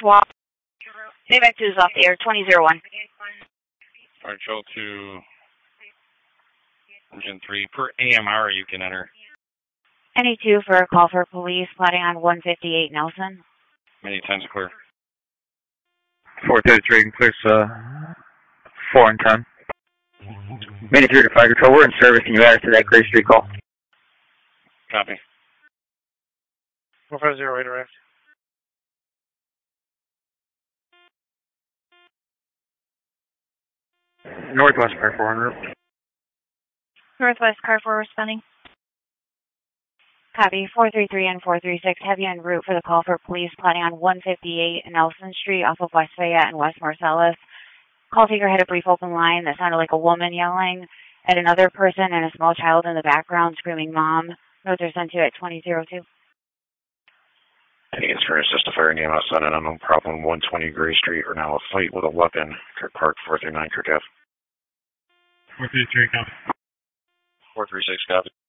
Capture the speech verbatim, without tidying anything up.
swap. Payback two is off the air, twenty oh one. Alright, Joe to engine three. Per A M R you can enter. Any two for a call for police plotting on one fifty-eight Nelson. Many times clear. four thirty-three, clear, uh, four and ten. Many three to five control, we're in service, can you add us to that Gray Street call? Copy. four five zero, redirect. Northwest Car four hundred. Northwest Car four responding. Copy, four three three and four three six, have you en route for the call for police plotting on one fifty-eight Nelson Street off of West Fayette and West Marcellus. Call taker had a brief open line that sounded like a woman yelling at another person and a small child in the background screaming mom. Notes are sent to you at twenty oh two. Any experience justifying name outside an unknown problem, one twenty Gray Street, or now a fight with a weapon. Kirk Park, four three nine, Kirk F. four three three, copy. four three six, copy.